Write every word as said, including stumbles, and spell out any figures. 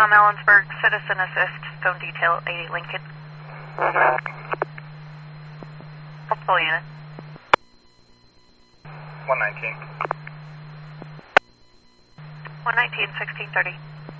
Tom Ellensburg, Citizen Assist, Phone Detail, eighty Lincoln. Multiple unit. one nineteen. one nineteen, sixteen thirty.